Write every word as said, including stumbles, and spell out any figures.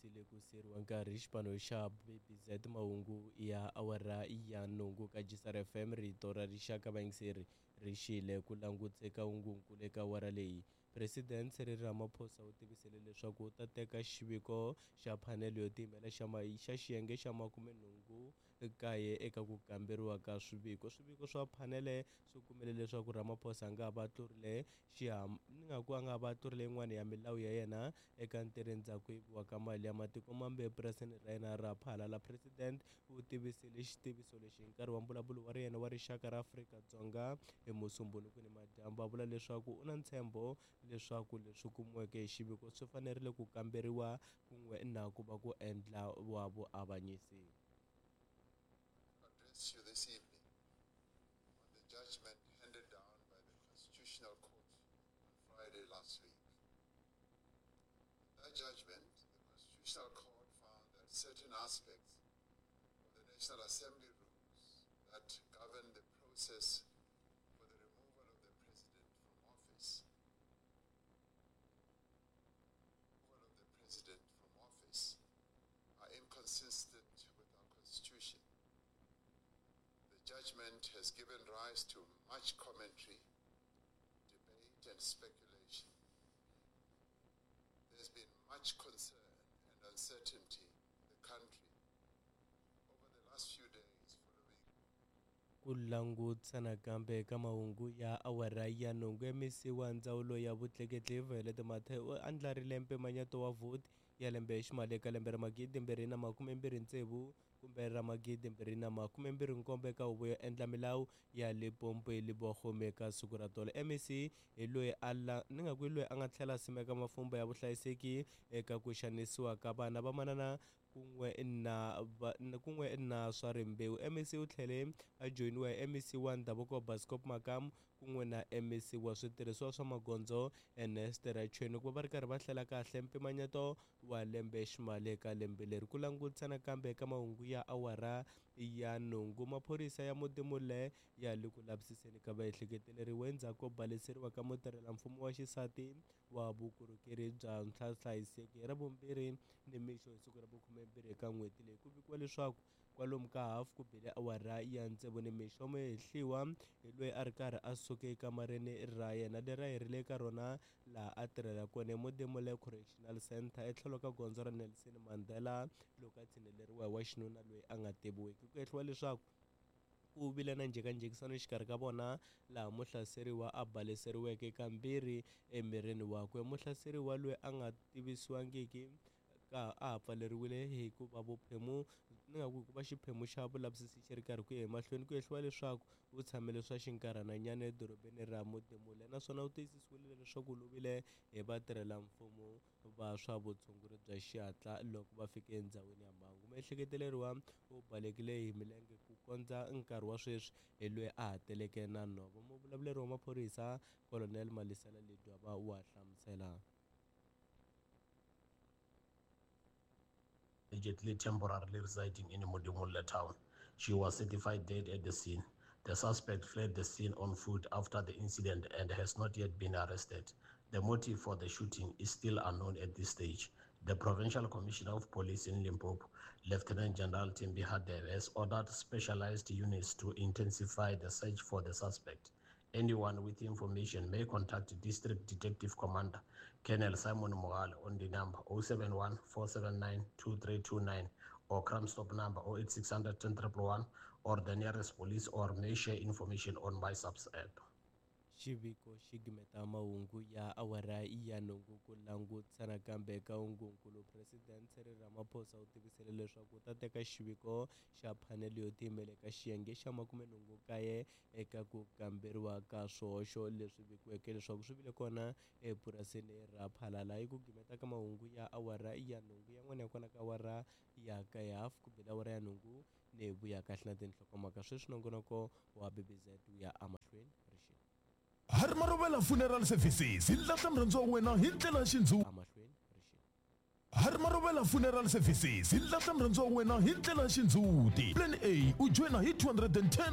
hetlisile ku seriwa nkarhi xipano xa B B Z mahungu ya awara ya nhungu ka Gisar F M rito ra rixaka vayingiseri ri xile ku langutseka ungungule ka awara leyi. President Cyril Ramaphosa u tivisele leswaku u ta teka xiviko xa phanele yo timela xa xa xiyenge xa makume nhungu kaye eka ku kamberiwa ka swiviko. Swiviko swa phanele swi kumele leswaku Ramaphosa nga va tlurile xiham nga ku nga va tlurile yin'wana ya milawu ya yena eka ntirho endzhaku yiviwa ka mali ya matiko mambe purasini ra yena ra Phalala. President u tivisile xitiviso lexi hi nkarhi wa mbulavulo wa yena wa rixaka ra Afrika-Dzonga eMusumbunuku ni madyambu. A vula leswaku u na ntshembo leswaku leswi kumiweke hi xiviko swi fanerile ku kamberiwa kun'we na ku va ku endla wa vuavanyisi. Address you this evening on the judgment handed down by the Constitutional Court on Friday last week. In that judgment, the Constitutional Court found that certain aspects of the National Assembly rules that govern the process for the removal of the President from office removal of the President from office are inconsistent with our Constitution. The judgment has given rise to much commentary, debate and speculation. There's been much concern and uncertainty in the country over the last few days following ku langutsana kambe ka mahungu ya awara ya nhungu emisiwa ndzawulo ya vutleketli Violet Mathe andlarile mpimanyeto wa vote ya lembe ximali eka lembe ra magidi mbirhi na makume mbirhi ntsevu kumbe ra magidi mbirhi na makume mbirhi nkombo eka huvo yo endla milawu ya Limpopo Libogome ka siku ra tolo. M E C hi loyi a ni nga ku loyi a nga tlhela simeka mafumbo ya vuhlayiseki eka ku xanisiwa ka vana va manana kun'we na kun'we na swa rimbewu. M E C u tlhele a joyiniwa hi M E C wa ndhavuko Bascop Makam kun'we na M E C wa switirhisiwa swa magondzo Ernest Rachweni ku va ri karhi va hlela kahle mpimanyeto wa lembe ximali eka lembe leri. Ku langutsana kambe ka mahungu ya awara ya nhungu maphorisa ya Modimolle ya le ku lavisiseni ka vaehleketeleriwe endzhaku ko baleseriwa ka mutirhelamfumo wa xisati wa vukorhokeri bya nhlayiseki hi ravumbirhi ni mixo hi siku ra vukhume mbirhi eka n'hweti leyi. Ku vikiwa leswaku kwalomu ka hafu ku bile awara ya ntsevu ni mixo muhehliwa hi loyi a ri karhi a suke ekamareni ra yena leri a herile eka rona laha a tirhela kona eModimolle Correctional Center etlhelo ka gondzo ra Nelson Mandela loko a tshineleriwa wa xinuna loyi a nga tiviwiki. Ku ehliwa leswaku ku vile na njhekanjhekisano xikarhi ka vona laha muhlaseriwa a baleseriweke kambirhi emirini wakwe. Muhlaseriwa loyi a nga tivisiwangiki ka a pfaleriwile hikuva vuphemu ni nga ku va xiphemu xa vulavisisi xi ri karhi ku ya emahlweni. Ku ehliwa leswaku u tshamele swa xinkarhana nyana edorobeni ra Modimolle naswona u tiyisisiwile leswaku u lovile hi vatirhelamfumo va swa vutshunguri bya xihatla loko va fike endhawini ya mhangu. Muehleketeleriwa u balekile hi milenge ku kondza nkarhi wa sweswi hi loyi a hateleke na nhova. Muvulavuleri wa maphorisa Colonel Malisela Ledwaba wa hlamusela. Immediately temporarily residing in Modimolle town. She was certified dead at the scene. The suspect fled the scene on foot after the incident and has not yet been arrested. The motive for the shooting is still unknown at this stage. The Provincial Commissioner of Police in Limpopo, Lieutenant General Timbi Hadebe, has ordered specialized units to intensify the search for the suspect. Anyone with information may contact District Detective Commander Colonel Simon Mogale on the number zero seven one, four seven nine, two three two nine or Crime Stop number zero eight six zero zero, one zero one one or the nearest police, or may share information on MySubs app. Xiviko xi gimeta mahungu ya awara ya nhungu ku langutsana kambe ka ungungulu. President Cyril Ramaphosa u tivisele leswaku u ta teka xiviko xa phanele yo timela eka xiyenge xa makume nhungu kaye eka ku kamberiwa ka swihoxo leswi vikiweke leswaku swi vile kona epurasini ra Phalala. Hi ku gimeta ka mahungu ya awara ya nhungu yan'wana ya kona ka awara ya ka hafu ku bile awara ya nhungu ni vuya kahle na tinhlokomhaka sweswi nongonoko wa B B Z wu ya amahlweni rixini. Harmarovela Funeral Services hi lahla murhandziwa wa wena hi ndlela ya xindzuti. Harmarovela Funeral Services hi lahla murhandziwa wa wena hi ndlela ya xindzuti. Plan A u joina hi two hundred ten